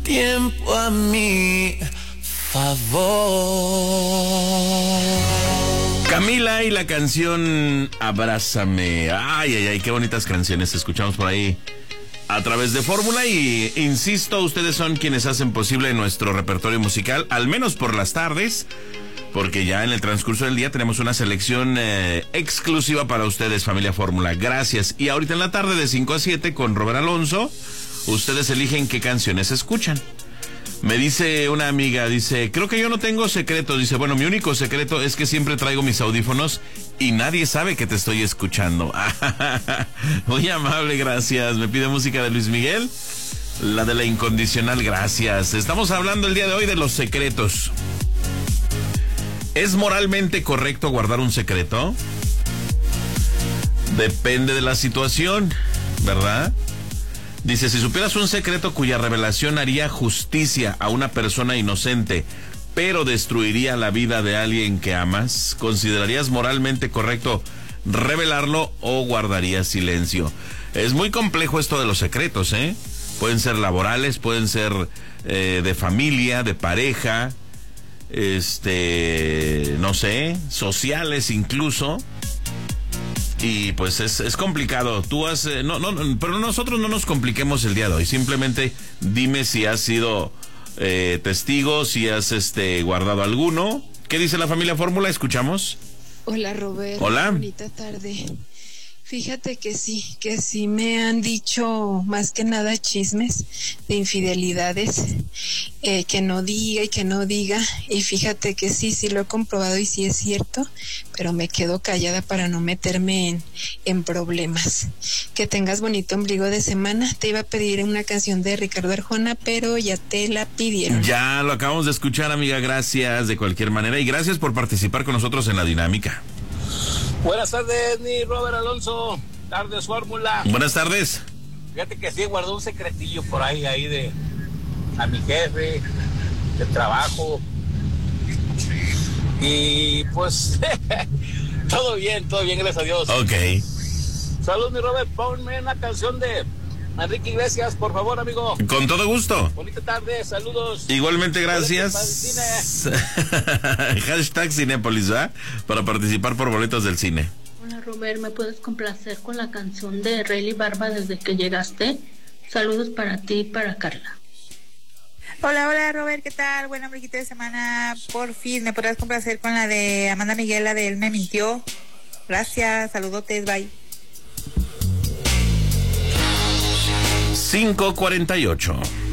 tiempo a mi favor. Camila y la canción Abrázame. Ay, ay, ay, qué bonitas canciones escuchamos por ahí a través de Fórmula. Y insisto, ustedes son quienes hacen posible nuestro repertorio musical, al menos por las tardes, porque ya en el transcurso del día tenemos una selección exclusiva para ustedes, familia Fórmula. Gracias. Y ahorita en la tarde de 5 a 7 con Robert Alonso, ustedes eligen qué canciones escuchan. Me dice una amiga, dice, creo que yo no tengo secreto. Dice, bueno, mi único secreto es que siempre traigo mis audífonos y nadie sabe que te estoy escuchando. Muy amable, gracias. Me pide música de Luis Miguel, la de La Incondicional, gracias. Estamos hablando el día de hoy de los secretos. ¿Es moralmente correcto guardar un secreto? Depende de la situación, ¿verdad? Dice, si supieras un secreto cuya revelación haría justicia a una persona inocente, pero destruiría la vida de alguien que amas, ¿considerarías moralmente correcto revelarlo o guardarías silencio? Es muy complejo esto de los secretos, ¿eh? Pueden ser laborales, pueden ser de familia, de pareja, no sé, sociales incluso. Y pues es complicado. Tú has... pero nosotros no nos compliquemos el día de hoy. Simplemente dime si has sido testigo, si has guardado alguno. ¿Qué dice la familia Fórmula? ¿Escuchamos? Hola, Robert. Hola. Bonita tarde. Fíjate que sí me han dicho más que nada chismes de infidelidades, que no diga y que no diga, y fíjate que sí lo he comprobado y sí es cierto, pero me quedo callada para no meterme en problemas. Que tengas bonito ombligo de semana. Te iba a pedir una canción de Ricardo Arjona, pero ya te la pidieron. Ya lo acabamos de escuchar, amiga, gracias de cualquier manera, y gracias por participar con nosotros en la dinámica. Buenas tardes, mi Robert Alonso. Tardes, Fórmula. Buenas tardes. Fíjate que sí, guardó un secretillo por ahí de a mi jefe, de trabajo. Y pues, todo bien, gracias a Dios. Ok. Saludos, mi Robert. Ponme una canción de Enrique Iglesias, por favor, amigo. Con todo gusto. Bonita tarde, saludos. Igualmente, gracias. Hashtag Cinépolis, ¿verdad? Para participar por boletos del cine. Hola, Robert, ¿me puedes complacer con la canción de Rayleigh Barba desde que llegaste? Saludos para ti y para Carla. Hola, Robert, ¿qué tal? Buen ombliguito de semana. Por fin, ¿me podrás complacer con la de Amanda Miguel, la de Él me mintió? Gracias, saludotes, bye. 5:48.